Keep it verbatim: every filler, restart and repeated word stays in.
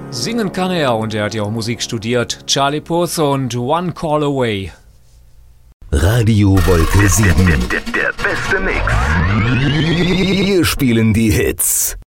Singen kann er und er hat ja auch Musik studiert. Charlie Puth und One Call Away. Radio Wolke sieben. Der, der, der beste Mix. Wir spielen die Hits.